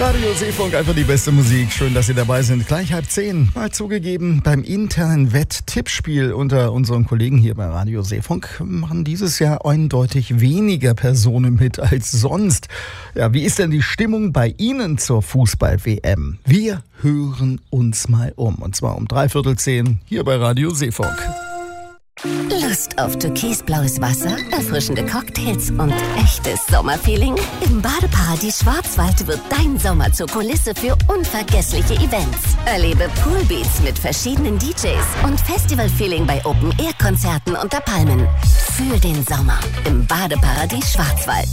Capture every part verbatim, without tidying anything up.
Radio Seefunk, einfach die beste Musik. Schön, dass Sie dabei sind. Gleich halb zehn. Mal zugegeben, beim internen Wett-Tippspiel unter unseren Kollegen hier bei Radio Seefunk machen dieses Jahr eindeutig weniger Personen mit als sonst. Ja, wie ist denn die Stimmung bei Ihnen zur Fußball-W M? Wir hören uns mal um. Und zwar um dreiviertel zehn hier bei Radio Seefunk. Lust auf türkisblaues Wasser, erfrischende Cocktails und echtes Sommerfeeling? Im Badeparadies Schwarzwald wird dein Sommer zur Kulisse für unvergessliche Events. Erlebe Poolbeats mit verschiedenen D Js und Festivalfeeling bei Open-Air-Konzerten unter Palmen. Fühl den Sommer im Badeparadies Schwarzwald.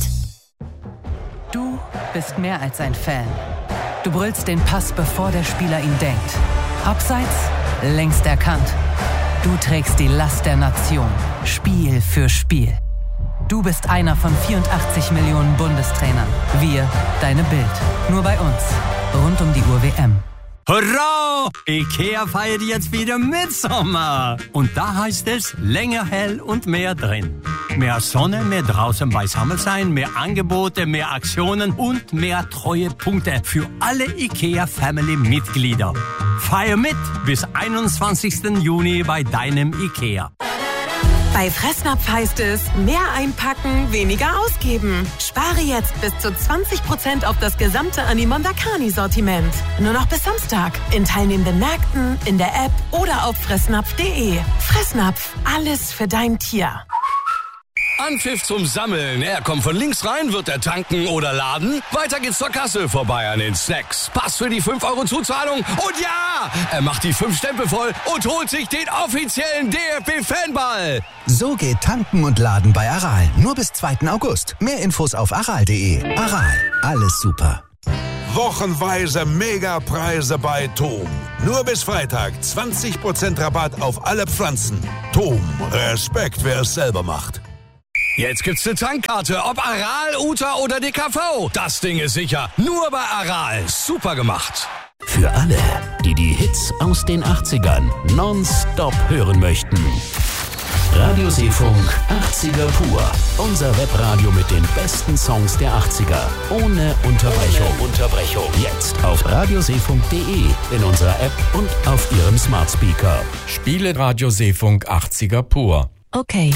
Du bist mehr als ein Fan. Du brüllst den Pass, bevor der Spieler ihn denkt. Abseits, längst erkannt. Du trägst die Last der Nation, Spiel für Spiel. Du bist einer von vierundachtzig Millionen Bundestrainern. Wir, deine Bild. Nur bei uns. Rund um die Uhr W M. Hurra! IKEA feiert jetzt wieder Mitsommer. Und da heißt es länger hell und mehr drin. Mehr Sonne, mehr draußen beisammen sein, mehr Angebote, mehr Aktionen und mehr Treuepunkte für alle IKEA-Family-Mitglieder. Feier mit bis einundzwanzigsten Juni bei deinem IKEA. Bei Fressnapf heißt es, mehr einpacken, weniger ausgeben. Spare jetzt bis zu zwanzig Prozent auf das gesamte Animondakani-Sortiment. Nur noch bis Samstag. In teilnehmenden Märkten, in der App oder auf fressnapf punkt de. Fressnapf, alles für dein Tier. Anpfiff zum Sammeln. Er kommt von links rein, wird er tanken oder laden. Weiter geht's zur Kasse, vorbei an den Snacks. Pass für die fünf Euro Zuzahlung. Und ja, er macht die fünf Stempel voll und holt sich den offiziellen D F B-Fanball. So geht Tanken und Laden bei Aral. Nur bis zweiten August. Mehr Infos auf aral punkt de. Aral, alles super. Wochenweise Megapreise bei Tom. Nur bis Freitag zwanzig Prozent Rabatt auf alle Pflanzen. Tom, Respekt, wer es selber macht. Jetzt gibt's eine Tankkarte, ob Aral, Uta oder D K V. Das Ding ist sicher. Nur bei Aral. Super gemacht. Für alle, die die Hits aus den achtzigern nonstop hören möchten. Radio Seefunk achtziger pur. Unser Webradio mit den besten Songs der achtziger. Ohne Unterbrechung. Ohne Unterbrechung. Jetzt auf radioseefunk punkt de, in unserer App und auf Ihrem Smart Speaker. Spiele Radio Seefunk achtziger pur. Okay.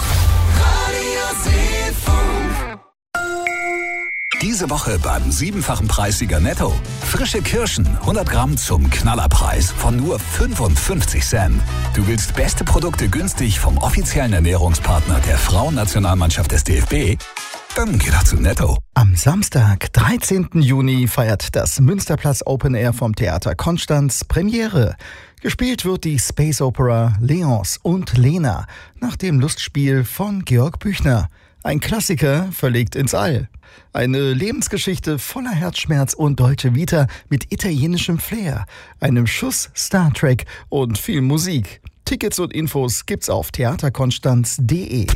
Diese Woche beim siebenfachen Preissieger Netto. Frische Kirschen, hundert Gramm zum Knallerpreis von nur fünfundfünfzig Cent. Du willst beste Produkte günstig vom offiziellen Ernährungspartner der Frauennationalmannschaft des D F B? Dann geh doch zu Netto. Am Samstag, dreizehnten Juni, feiert das Münsterplatz Open Air vom Theater Konstanz Premiere. Gespielt wird die Space Opera Leonce und Lena nach dem Lustspiel von Georg Büchner. Ein Klassiker verlegt ins All. Eine Lebensgeschichte voller Herzschmerz und deutsche Vita mit italienischem Flair, einem Schuss Star Trek und viel Musik. Tickets und Infos gibt's auf theaterkonstanz punkt de.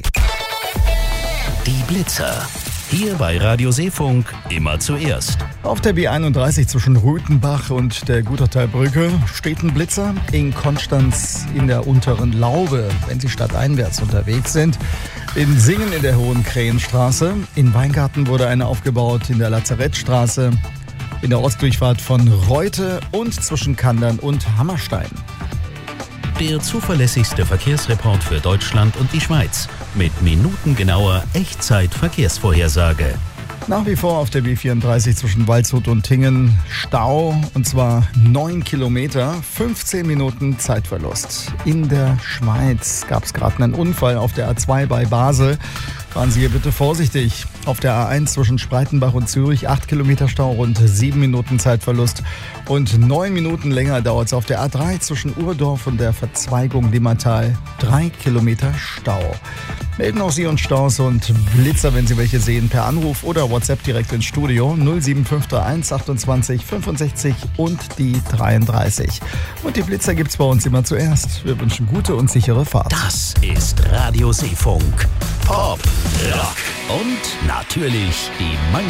Die Blitzer. Hier bei Radio Seefunk immer zuerst. Auf der B einunddreißig zwischen Rüthenbach und der Gutachtalbrücke steht ein Blitzer in Konstanz in der unteren Laube, wenn Sie stadteinwärts unterwegs sind. In Singen in der Hohen Krähenstraße. In Weingarten wurde eine aufgebaut in der Lazarettstraße. In der Ostdurchfahrt von Reute und zwischen Kandern und Hammerstein. Der zuverlässigste Verkehrsreport für Deutschland und die Schweiz. Mit minutengenauer Echtzeit-Verkehrsvorhersage. Nach wie vor auf der B vierunddreißig zwischen Waldshut und Tingen Stau, und zwar neun Kilometer, fünfzehn Minuten Zeitverlust. In der Schweiz gab es gerade einen Unfall auf der A zwei bei Basel. Fahren Sie hier bitte vorsichtig. Auf der A eins zwischen Spreitenbach und Zürich acht Kilometer Stau, rund sieben Minuten Zeitverlust. Und neun Minuten länger dauert es auf der A drei zwischen Urdorf und der Verzweigung Limmatal. drei Kilometer Stau. Melden auch Sie uns Staus und Blitzer, wenn Sie welche sehen, per Anruf oder WhatsApp direkt ins Studio null sieben fünf drei eins achtundzwanzig fünfundsechzig und die dreiunddreißig. Und die Blitzer gibt's bei uns immer zuerst. Wir wünschen gute und sichere Fahrt. Das ist Radio Seefunk. Pop, Rock und natürlich die meisten